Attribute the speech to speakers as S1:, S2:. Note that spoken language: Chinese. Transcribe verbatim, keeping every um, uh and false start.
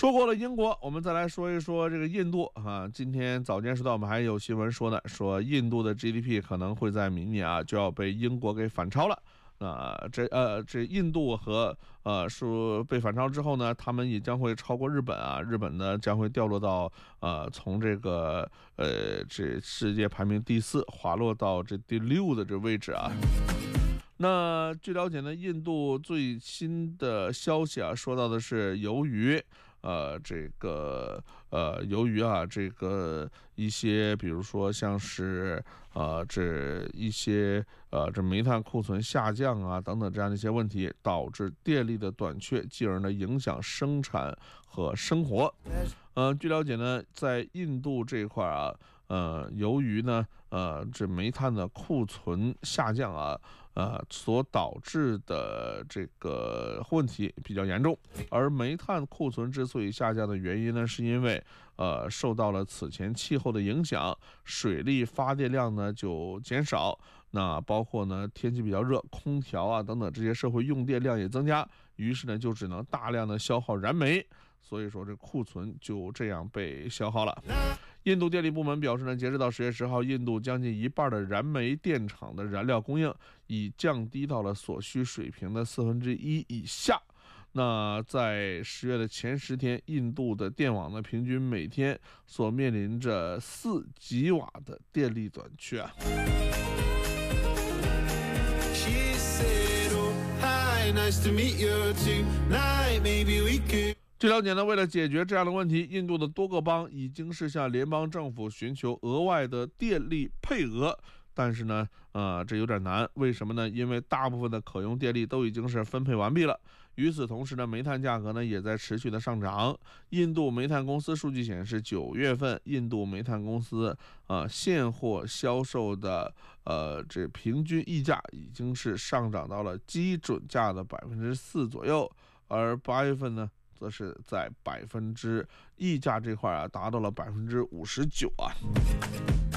S1: 说过了英国，我们再来说一说这个印度啊。今天早间时段我们还有新闻说呢，说印度的 G D P 可能会在明年啊就要被英国给反超了。啊，这呃，这印度和呃说被反超之后呢，他们也将会超过日本啊，日本呢将会掉落到呃从这个呃这世界排名第四滑落到这第六的这位置啊。那据了解呢，印度最新的消息啊，说到的是由于呃这个呃由于啊这个一些比如说像是呃这一些呃这煤炭库存下降啊等等这样的一些问题，导致电力的短缺，进而呢影响生产和生活。呃，据了解呢，在印度这一块啊，呃，由于呢，呃，这煤炭的库存下降啊，呃，所导致的这个问题比较严重。而煤炭库存之所以下降的原因呢，是因为呃受到了此前气候的影响，水力发电量呢就减少。那包括呢天气比较热，空调啊等等这些社会用电量也增加，于是呢就只能大量的消耗燃煤。所以说这库存就这样被消耗了。印度电力部门表示呢，截止到十月十号，印度将近一半的燃煤电厂的燃料供应已降低到了所需水平的四分之一以下。那在十月的前十天，印度的电网呢，平均每天所面临着四吉瓦的电力短缺啊。据了解呢，为了解决这样的问题，印度的多个邦已经是向联邦政府寻求额外的电力配额，但是呢，呃，这有点难。为什么呢？因为大部分的可用电力都已经是分配完毕了。与此同时呢，煤炭价格呢也在持续的上涨。印度煤炭公司数据显示，九月份印度煤炭公司啊、呃、现货销售的呃这平均溢价已经是上涨到了基准价的百分之四左右，而八月份呢，则是在百分之溢价这块啊达到了百分之五十九啊。